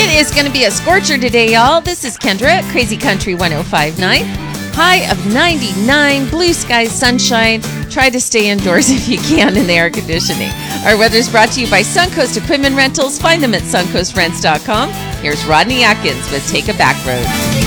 It is going to be a scorcher today, y'all. This is Kendra at Crazy Country 105.9. High of 99, blue skies, sunshine. Try to stay indoors if you can in the air conditioning. Our weather is brought to you by Suncoast Equipment Rentals. Find them at suncoastrents.com. Here's Rodney Atkins with Take a Back Road.